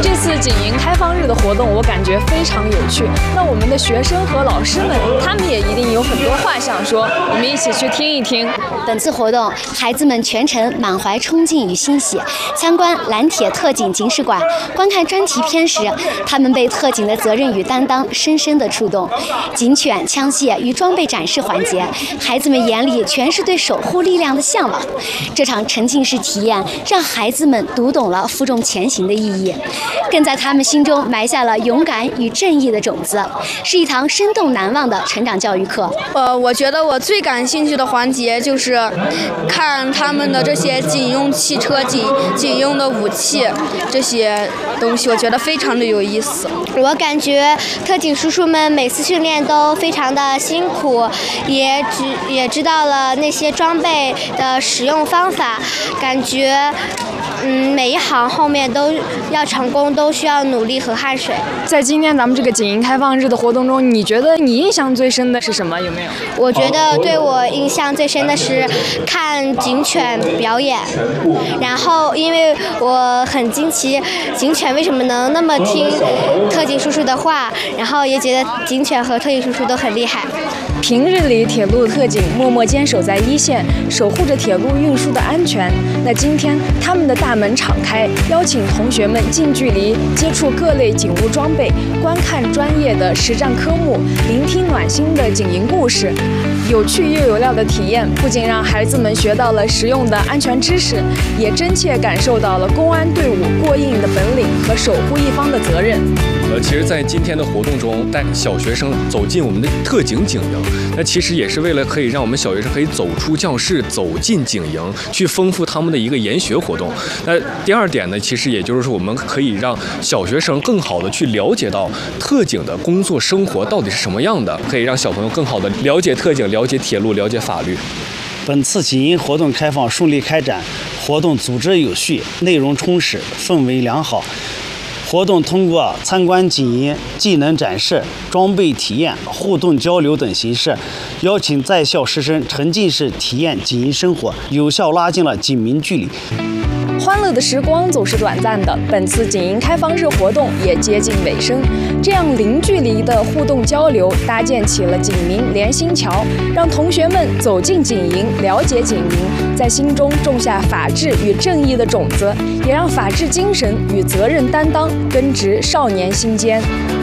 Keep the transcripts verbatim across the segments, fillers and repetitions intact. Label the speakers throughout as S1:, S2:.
S1: 这次锦营开放日的活动，我感觉非常有趣。那我们的学生和老师们，他们也一定有很多话想说，我们一起去听一听。
S2: 本次活动，孩子们全程满怀冲劲与欣喜，参观蓝铁特警警史馆，观看专题片时，他们被特警的责任与担当深深的触动。警犬、枪械与装备展示环节，孩子们眼里全是对守护力量的向往。这场沉浸式体验让孩子们读懂了负重前行的意义，更在他们心中埋下了勇敢与正义的种子，是一堂生动难忘的成长教育课。
S3: 呃，我觉得我最感兴趣的环节就是看他们的这些警用汽车、警警用的武器这些东西，我觉得非常的有意思。
S4: 我感觉特警叔叔们每次训练都非常的辛苦，也知也知道了那些装备的使用方法，感觉嗯每一行后面都要成功都需要努力和汗水。
S1: 在今天咱们这个锦营开放日的活动中，你觉得你印象最深的是什么？有没有？
S4: 我觉得对我印象最深的是看警犬表演，然后因为我很惊奇警犬为什么能那么听特警叔叔的话，然后也觉得警犬和特警叔叔都很厉害。
S1: 平日里，铁路特警默默坚守在一线，守护着铁路运输的安全。那今天，他们的大门敞开，邀请同学们近距离接触各类警务装备，观看专业的实战科目，聆听暖心的警营故事。有趣又有料的体验，不仅让孩子们学到了实用的安全知识，也真切感受到了公安队伍过硬的本领和守护一方的责任。
S5: 呃，其实，在今天的活动中，带小学生走进我们的特警警营，那其实也是为了可以让我们小学生可以走出教室，走进警营，去丰富他们的一个研学活动。那第二点呢，其实也就是说，我们可以让小学生更好的去了解到特警的工作生活到底是什么样的，可以让小朋友更好的了解特警、了解铁路、了解法律。
S6: 本次锦营活动开放顺利开展，活动组织有序，内容充实，氛围良好。活动通过参观警营、技能展示、装备体验、互动交流等形式，邀请在校师生沉浸式体验警营生活，有效拉近了警民距离。
S1: 欢乐的时光总是短暂的，本次锦营开放日活动也接近尾声。这样零距离的互动交流，搭建起了警民连心桥，让同学们走进警营，了解警营，在心中种下法治与正义的种子，也让法治精神与责任担当根植少年心间。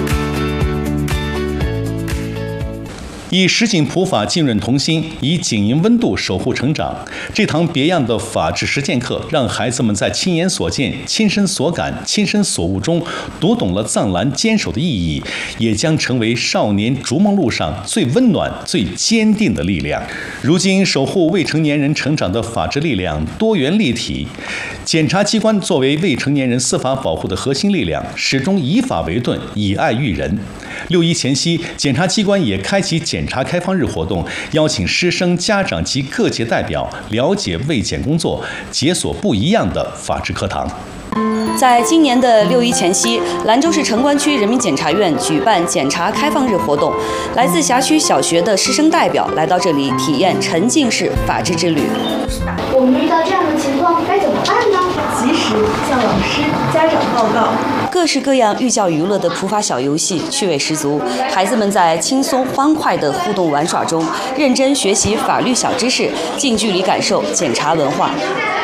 S7: 以实警普法浸润童心，以警营温度守护成长。这堂别样的法治实践课，让孩子们在亲眼所见、亲身所感、亲身所悟中，读懂了藏蓝坚守的意义，也将成为少年逐梦路上最温暖、最坚定的力量。如今，守护未成年人成长的法治力量多元立体，检察机关作为未成年人司法保护的核心力量，始终以法为盾，以爱育人。六一前夕，检察机关也开启检察开放日活动，邀请师生、家长及各界代表了解卫检工作，解锁不一样的法治课堂。
S8: 在今年的六一前夕，兰州市城关区人民检察院举办检察开放日活动，来自辖区小学的师生代表来到这里体验沉浸式法治之旅。
S9: 我们遇到这样的情况该怎么办呢？
S10: 及时向老师、家长报告。
S8: 各式各样寓教于乐的普法小游戏，趣味十足。孩子们在轻松欢快的互动玩耍中，认真学习法律小知识，近距离感受检察文化。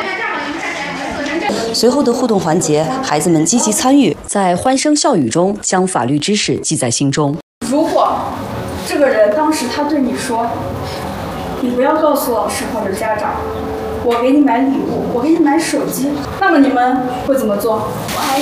S8: 随后的互动环节，孩子们积极参与，在欢声笑语中将法律知识记在心中。
S10: 如果这个人当时他对你说：“你不要告诉老师或者家长，我给你买礼物，我给你买手机”，那么你们会怎么做？
S9: 我还